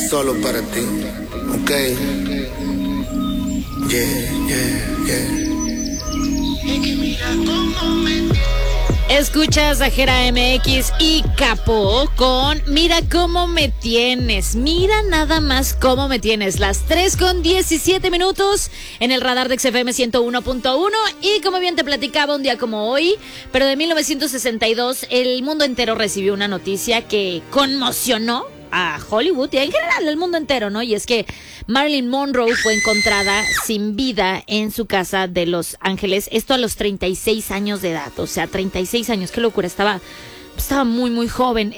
solo para ti, ok. Escuchas a Jera MX y Capo con Mira cómo me tienes. Mira nada más cómo me tienes. Las 3:17 en el radar de XFM 101.1. Y como bien te platicaba, un día como hoy, pero de 1962, el mundo entero recibió una noticia que conmocionó a Hollywood y en general al mundo entero, ¿no? Y es que Marilyn Monroe fue encontrada sin vida en su casa de Los Ángeles, esto a los 36 años de edad, o sea, 36 años, qué locura, estaba muy, muy joven.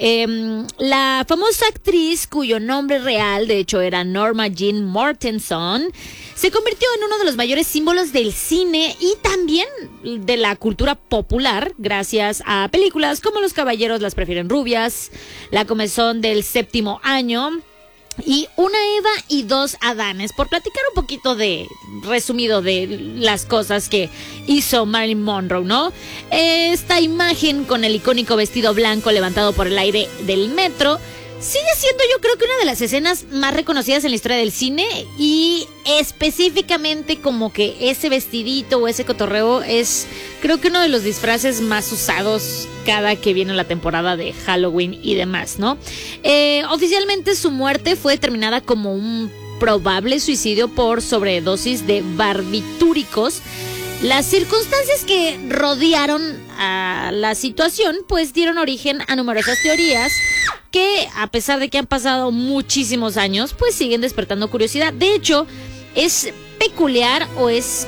La famosa actriz, cuyo nombre real, de hecho, era Norma Jean Mortenson, se convirtió en uno de los mayores símbolos del cine y también de la cultura popular, gracias a películas como Los caballeros las prefieren rubias, La comezón del séptimo año y Una Eva y dos Adanes, por platicar un poquito resumido de las cosas que hizo Marilyn Monroe, ¿no? Esta imagen con el icónico vestido blanco levantado por el aire del metro sigue siendo, yo creo que una de las escenas más reconocidas en la historia del cine, y específicamente como que ese vestidito o ese cotorreo es, creo que uno de los disfraces más usados cada que viene la temporada de Halloween y demás, ¿no? Oficialmente su muerte fue determinada como un probable suicidio por sobredosis de barbitúricos. Las circunstancias que rodearon a la situación pues dieron origen a numerosas teorías que, a pesar de que han pasado muchísimos años, pues siguen despertando curiosidad. De hecho, es peculiar o es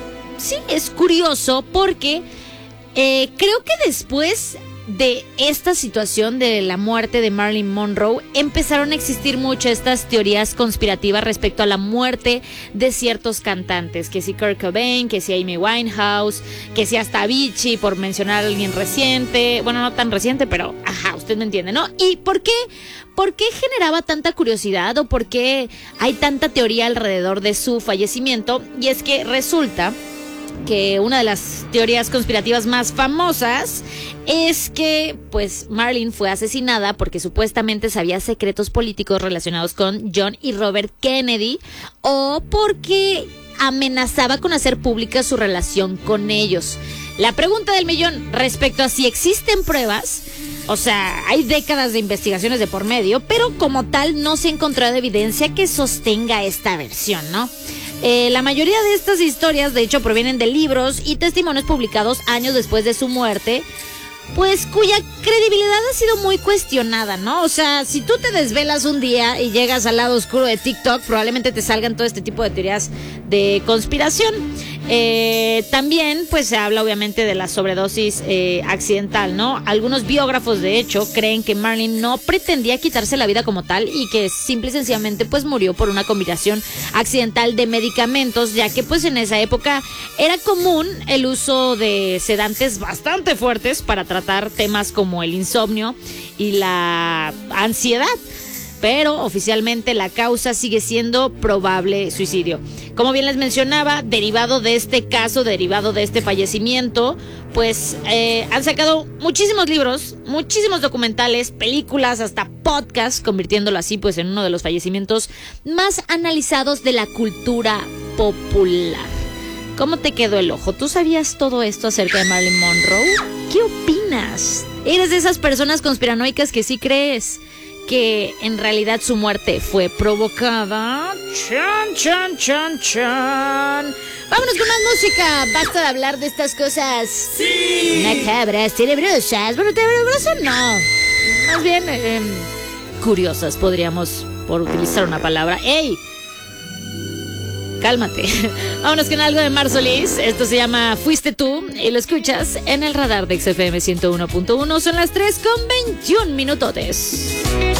curioso porque creo que después de esta situación de la muerte de Marilyn Monroe empezaron a existir muchas estas teorías conspirativas respecto a la muerte de ciertos cantantes, que si Kurt Cobain, que si Amy Winehouse, que si hasta Avicii, por mencionar a alguien reciente, bueno, no tan reciente, pero ajá, usted me entiende, ¿no? ¿Y por qué generaba tanta curiosidad o por qué hay tanta teoría alrededor de su fallecimiento? Y es que resulta que una de las teorías conspirativas más famosas es que pues Marilyn fue asesinada porque supuestamente sabía secretos políticos relacionados con John y Robert Kennedy, o porque amenazaba con hacer pública su relación con ellos. La pregunta del millón respecto a si existen pruebas, o sea, hay décadas de investigaciones de por medio, pero como tal no se ha encontrado evidencia que sostenga esta versión, ¿no? La mayoría de estas historias, de hecho, provienen de libros y testimonios publicados años después de su muerte, pues cuya credibilidad ha sido muy cuestionada, ¿no? O sea, si tú te desvelas un día y llegas al lado oscuro de TikTok, probablemente te salgan todo este tipo de teorías de conspiración. También, pues se habla obviamente de la sobredosis accidental, ¿no? Algunos biógrafos, de hecho, creen que Marilyn no pretendía quitarse la vida como tal y que simple y sencillamente pues murió por una combinación accidental de medicamentos, ya que pues en esa época era común el uso de sedantes bastante fuertes para tratar temas como el insomnio y la ansiedad. Pero oficialmente la causa sigue siendo probable suicidio. Como bien les mencionaba, derivado de este caso, derivado de este fallecimiento, pues han sacado muchísimos libros, muchísimos documentales, películas, hasta podcasts, convirtiéndolo así pues en uno de los fallecimientos más analizados de la cultura popular. ¿Cómo te quedó el ojo? ¿Tú sabías todo esto acerca de Marilyn Monroe? ¿Qué opinas? ¿Eres de esas personas conspiranoicas que sí crees que en realidad su muerte fue provocada? Chan, chan, chan, chan. Vámonos con más música. Basta de hablar de estas cosas. ¡Sí! Macabras, tenebrosas. Bueno, tenebrosas no. Más bien curiosas, podríamos, por utilizar una palabra. ¡Ey! Cálmate. Vámonos con algo de Mar Solís. Esto se llama Fuiste Tú y lo escuchas en el radar de XFM 101.1. Son las 3:21.